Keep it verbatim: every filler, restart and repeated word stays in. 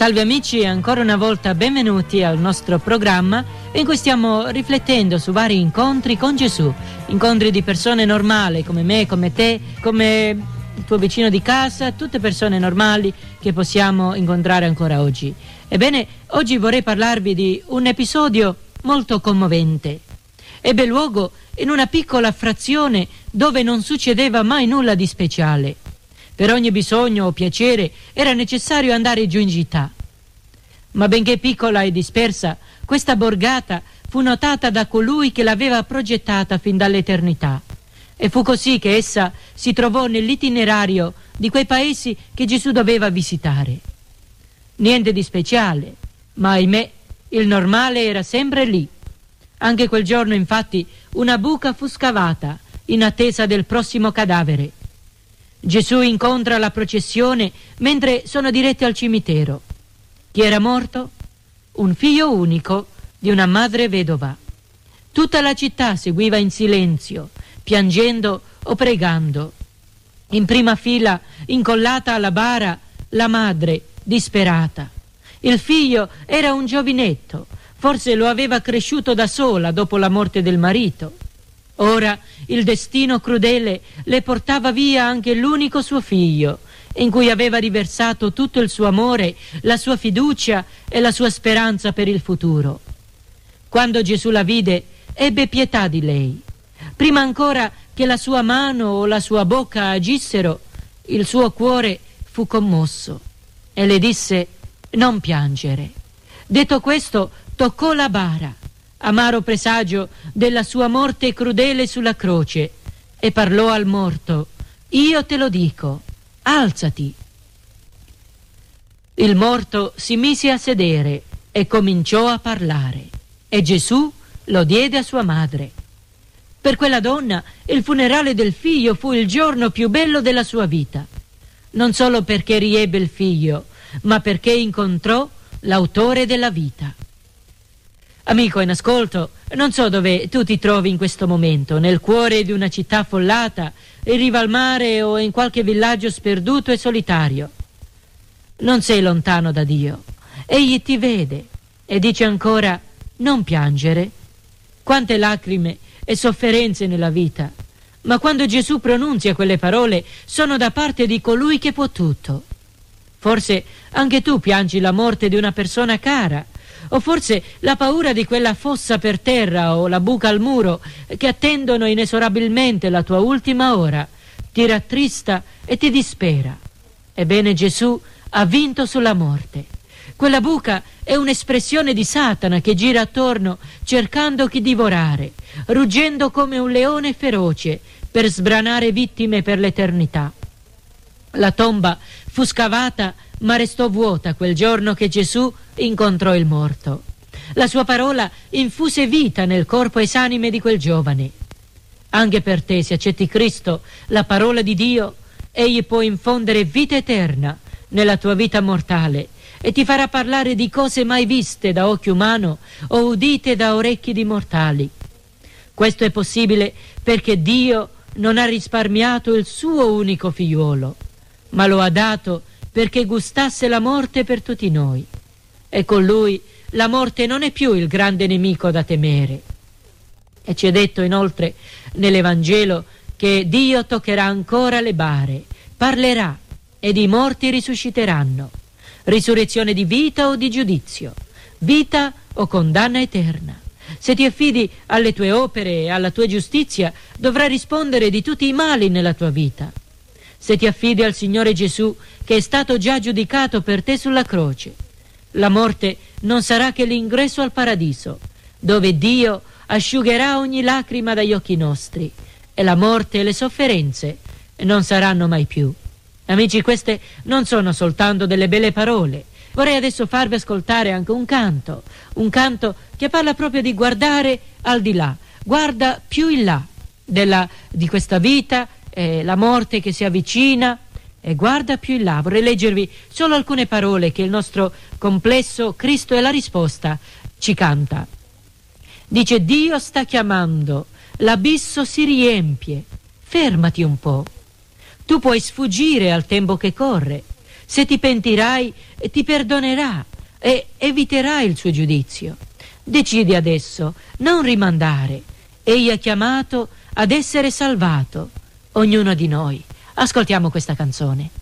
Salve amici e ancora una volta benvenuti al nostro programma in cui stiamo riflettendo su vari incontri con Gesù, incontri di persone normali come me, come te, come il tuo vicino di casa, tutte persone normali che possiamo incontrare ancora oggi. Ebbene, oggi vorrei parlarvi di un episodio molto commovente. Ebbe luogo in una piccola frazione dove non succedeva mai nulla di speciale. Per ogni bisogno o piacere era necessario andare giù in città. Ma benché piccola e dispersa, questa borgata fu notata da colui che l'aveva progettata fin dall'eternità. E fu così che essa si trovò nell'itinerario di quei paesi che Gesù doveva visitare. Niente di speciale, ma ahimè, il normale era sempre lì. Anche quel giorno, infatti, una buca fu scavata in attesa del prossimo cadavere. Gesù incontra la processione mentre sono diretti al cimitero. Chi era morto? Un figlio unico di una madre vedova. Tutta la città seguiva in silenzio, piangendo o pregando. In prima fila, incollata alla bara, la madre, disperata. Il figlio era un giovinetto, forse lo aveva cresciuto da sola dopo la morte del marito. Ora il destino crudele le portava via anche l'unico suo figlio, in cui aveva riversato tutto il suo amore, la sua fiducia e la sua speranza per il futuro. Quando Gesù la vide, ebbe pietà di lei. Prima ancora che la sua mano o la sua bocca agissero, il suo cuore fu commosso e le disse: «Non piangere». Detto questo, toccò la bara, amaro presagio della sua morte crudele sulla croce, e parlò al morto: «Io te lo dico, alzati». Il morto si mise a sedere e cominciò a parlare, e Gesù lo diede a sua madre. Per quella donna il funerale del figlio fu il giorno più bello della sua vita, non solo perché riebbe il figlio, ma perché incontrò l'autore della vita. Amico in ascolto, non so dove tu ti trovi in questo momento, nel cuore di una città affollata, in riva al mare o in qualche villaggio sperduto e solitario. Non sei lontano da Dio. Egli ti vede e dice ancora: non piangere. Quante lacrime e sofferenze nella vita, ma quando Gesù pronunzia quelle parole sono da parte di colui che può tutto. Forse anche tu piangi la morte di una persona cara, o forse la paura di quella fossa per terra o la buca al muro che attendono inesorabilmente la tua ultima ora ti rattrista e ti dispera. Ebbene, Gesù ha vinto sulla morte. Quella buca è un'espressione di Satana che gira attorno cercando chi divorare, ruggendo come un leone feroce per sbranare vittime per l'eternità. La tomba fu scavata ma restò vuota quel giorno che Gesù incontrò il morto. La sua parola infuse vita nel corpo esanime di quel giovane. Anche per te, se accetti Cristo, la parola di Dio, egli può infondere vita eterna nella tua vita mortale e ti farà parlare di cose mai viste da occhio umano o udite da orecchi di mortali. Questo è possibile perché Dio non ha risparmiato il suo unico figliuolo, ma lo ha dato perché gustasse la morte per tutti noi. E con lui la morte non è più il grande nemico da temere. E ci è detto inoltre nell'Evangelo che Dio toccherà ancora le bare, parlerà ed i morti risusciteranno. Risurrezione di vita o di giudizio, vita o condanna eterna. Se ti affidi alle tue opere e alla tua giustizia, dovrai rispondere di tutti i mali nella tua vita. Se ti affidi al Signore Gesù, che è stato già giudicato per te sulla croce, la morte non sarà che l'ingresso al paradiso, dove Dio asciugherà ogni lacrima dagli occhi nostri, e la morte e le sofferenze non saranno mai più. Amici, queste non sono soltanto delle belle parole. Vorrei adesso farvi ascoltare anche un canto, un canto che parla proprio di guardare al di là, guarda più in là della, di questa vita, eh, la morte che si avvicina, e guarda più in là. Vorrei leggervi solo alcune parole che il nostro complesso Cristo è la risposta ci canta. Dice: Dio sta chiamando, l'abisso si riempie, fermati un po'. Tu puoi sfuggire al tempo che corre, Se ti pentirai, ti perdonerà e eviterà il suo giudizio. Decidi adesso, non rimandare. Egli ha chiamato ad essere salvato ognuno di noi. Ascoltiamo questa canzone.